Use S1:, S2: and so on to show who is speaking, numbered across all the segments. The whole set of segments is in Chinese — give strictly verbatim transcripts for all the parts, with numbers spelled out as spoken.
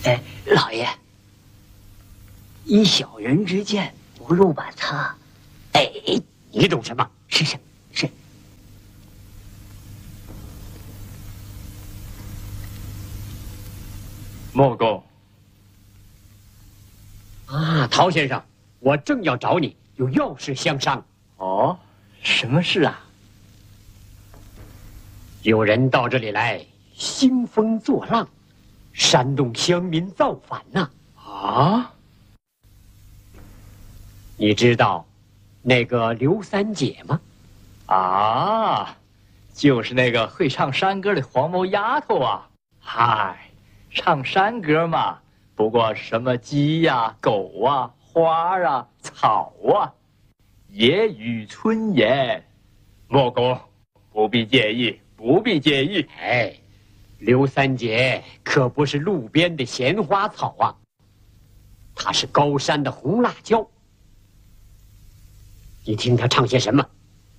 S1: 哎，老爷，以小人之见，不如把他……哎，
S2: 你懂什么？
S1: 是是是。
S3: 莫公。
S2: 啊，陶先生，我正要找你，有要事相商。
S3: 哦，什么事啊？
S2: 有人到这里来兴风作浪，煽动乡民造反呐！
S3: 啊？
S2: 你知道那个刘三姐吗？
S3: 啊，就是那个会唱山歌的黄毛丫头啊！嗨，唱山歌嘛，不过什么鸡呀、狗啊、花啊、草啊，野语村言。莫公不必介意，不必介意。
S2: 哎，刘三姐可不是路边的闲花草啊，她是高山的红辣椒。你听她唱些什么？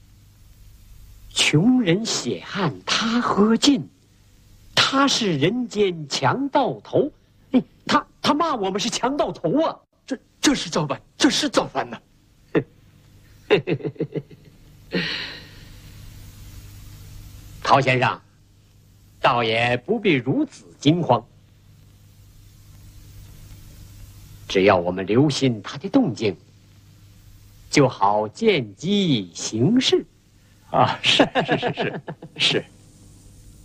S2: 穷人血汗他喝尽，他是人间强盗头。哎，他他骂我们是强盗头啊！
S3: 这这是造反，这是造反呐！
S2: 陶先生，倒也不必如此惊慌。只要我们留心他的动静，就好见机行事。
S3: 啊，是是是是是。